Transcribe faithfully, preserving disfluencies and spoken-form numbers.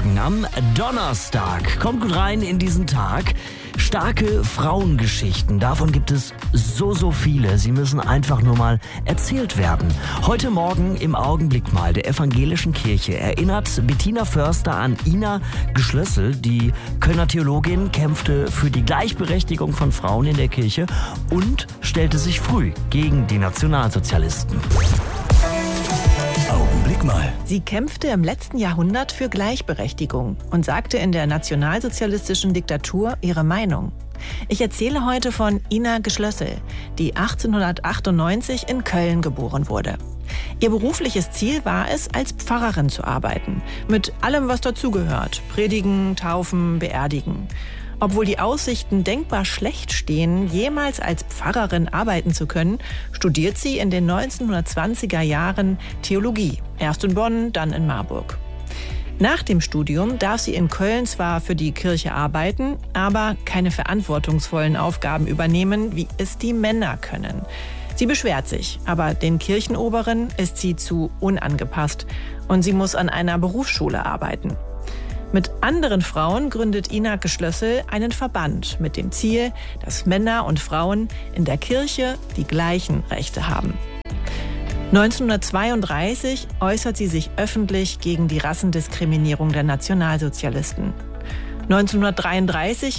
Morgen am Donnerstag. Kommt gut rein in diesen Tag. Starke Frauengeschichten, davon gibt es so, so viele. Sie müssen einfach nur mal erzählt werden. Heute Morgen im Augenblick mal der Evangelischen Kirche erinnert Bettina Förster an Ina Geschlössel. Die Kölner Theologin kämpfte für die Gleichberechtigung von Frauen in der Kirche und stellte sich früh gegen die Nationalsozialisten. Augenblick mal. Sie kämpfte im letzten Jahrhundert für Gleichberechtigung und sagte in der nationalsozialistischen Diktatur ihre Meinung. Ich erzähle heute von Ina Geschlössel, die achtzehnhundertachtundneunzig in Köln geboren wurde. Ihr berufliches Ziel war es, als Pfarrerin zu arbeiten, mit allem, was dazugehört: Predigen, Taufen, Beerdigen. Obwohl die Aussichten denkbar schlecht stehen, jemals als Pfarrerin arbeiten zu können, studiert sie in den neunzehnhundertzwanziger Jahren Theologie. Erst in Bonn, dann in Marburg. Nach dem Studium darf sie in Köln zwar für die Kirche arbeiten, aber keine verantwortungsvollen Aufgaben übernehmen, wie es die Männer können. Sie beschwert sich, aber den Kirchenoberen ist sie zu unangepasst und sie muss an einer Berufsschule arbeiten. Mit anderen Frauen gründet Ina Geschlössel einen Verband mit dem Ziel, dass Männer und Frauen in der Kirche die gleichen Rechte haben. neunzehnhundertzweiunddreißig äußert sie sich öffentlich gegen die Rassendiskriminierung der Nationalsozialisten. neunzehnhundertdreiunddreißig